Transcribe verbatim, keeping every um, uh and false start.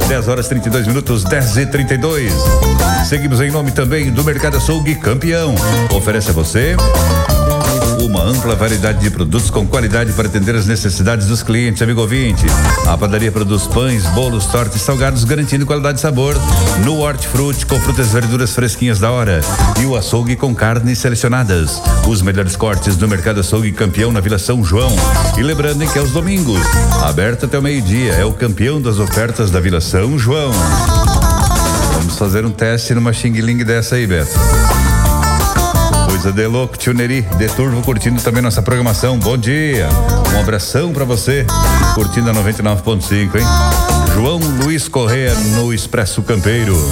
dez horas trinta e dois minutos, dez e trinta e dois. Seguimos em nome também do Mercado Açougue Campeão. Oferece a você uma ampla variedade de produtos com qualidade para atender as necessidades dos clientes, amigo ouvinte. A padaria produz pães, bolos, tortas e salgados, garantindo qualidade e sabor. No Hortifruti, com frutas e verduras fresquinhas da hora. E o açougue com carnes selecionadas. Os melhores cortes do Mercado Açougue Campeão na Vila São João. E lembrando que é aos domingos, aberto até o meio-dia, é o campeão das ofertas da Vila São João. Vamos fazer um teste numa xing-ling dessa aí, Beto. Coisa de louco, Tuneri, de Turvo, curtindo também nossa programação. Bom dia, um abração pra você, curtindo a noventa e nove ponto cinco, hein? João Luiz Correia no Expresso Campeiro.